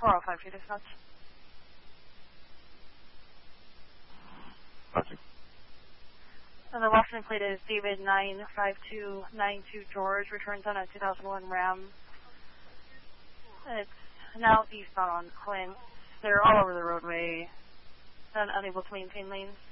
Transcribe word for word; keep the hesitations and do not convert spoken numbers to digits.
four oh five two dispatch. Gotcha. And the Washington plate is David nine five two nine two George, returns on a two thousand one Ram. And it's now eastbound on Quinn. They're all over the roadway and unable to maintain lanes.